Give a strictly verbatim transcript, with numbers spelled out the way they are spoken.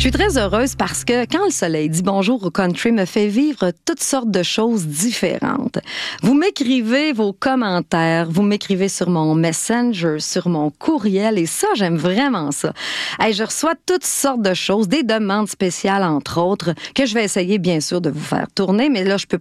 Je suis très heureuse parce que quand le soleil dit bonjour au country me fait vivre toutes sortes de choses différentes. Vous m'écrivez vos commentaires, vous m'écrivez sur mon Messenger, sur mon courriel et ça, j'aime vraiment ça. Hey, je reçois toutes sortes de choses, des demandes spéciales entre autres, que je vais essayer bien sûr de vous faire tourner, mais là, je peux